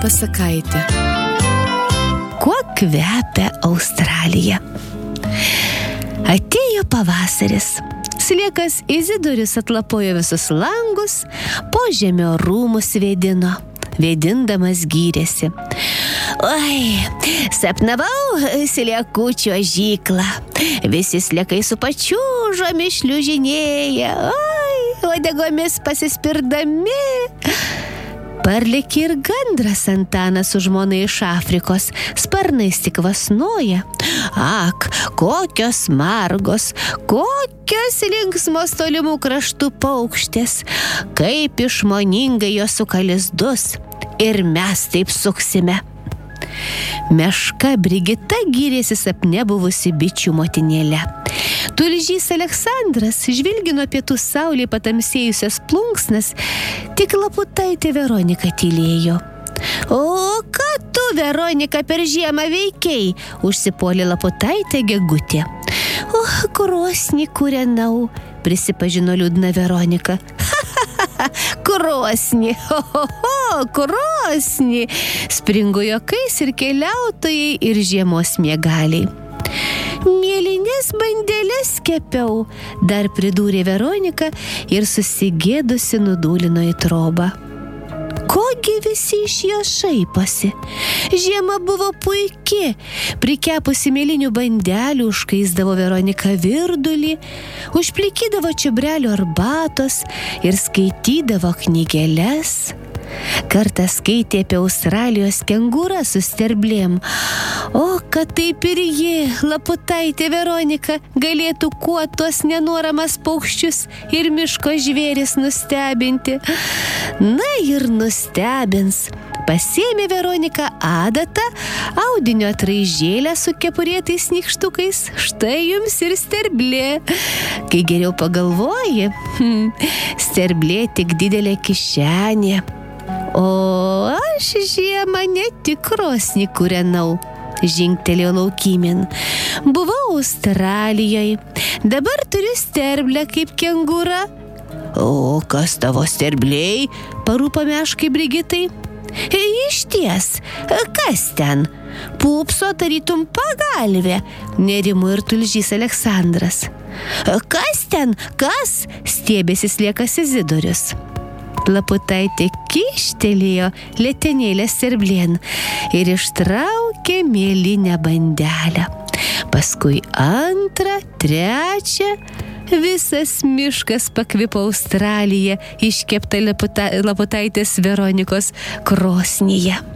pasakaitė. Kuo kvepia Australija? Atėjo pavasaris. Sliekas Izidorius atlapojo visus langus, požemio rūmus vėdino. Vėdindamas gyrėsi. Oi, sapnavau sliekų čiuožyklą. Visi sliekai su pačiūžomis šliužinėja. Oi, uodegomis pasispirdami. Parlėkė ir gandras Antanas su žmona iš Afrikos, sparnais tik vasnoja. Ak, kokios margos, kokios linksmos tolimų kraštų paukštės, kaip išmoningai jos suka lizdus, ir mes taip suksime. Meška Brigita gyrėsi sapne buvusi bičių motinėle. Tulžys Aleksandras žvilgino pietų saulėje patamsėjusias plunksnas, tik Laputaitė Veronika tylėjo. O ką tu, Veronika, per žiemą veikei? Užsipuolė Laputaitė Gegutė. O, krosnį kūrenau, prisipažino liūdna Veronika. Krosnį, krosnį, springo juokais ir keliautojai, ir žiemos miegaliai. Mėlynės bandeles kepiau, dar pridūrė Veronika ir susigėdusi nudūlino į trobą. Kogi visi iš jo šaiposi? Žiema buvo puiki. Prikepusi mėlynių bandelių užkaisdavo Veronika virdulį, užplikydavo čiubrelio arbatos ir skaitydavo knygeles. Kartą skaitė apie Australijos kengūrą su sterblėm. O, kad taip ir ji, Laputaitė Veronika, galėtų kuo tuos nenuoramas paukščius ir miško žvėris nustebinti. Na ir nustebins. Pasėmė Veronika adatą, audinio atraižėlę su kepurėtais nykštukais. Štai jums ir sterblė. Kai geriau pagalvoji, sterblė tik didelė kišenė. O aš žiemą ne tik krosnį kūrenau, žingtelėjo laukymin. Buvau Australijoje, dabar turiu sterblę kaip kengūra. O kas tavo sterbliai? Parūpo meškai Brigitai. Išties, kas ten? Pūpso tarytum pagalvė, nerimo ir Tulžys Aleksandras. Kas ten? Kas? Stiebėsi sliekas Izidorius. Laputaitė kyštelėjo letenėlę sterblėn ir ištraukė mėlynę bandelę. Paskui antrą, trečią, visas miškas pakvipo Australija iškepta Laputaitės Veronikos krosnyje.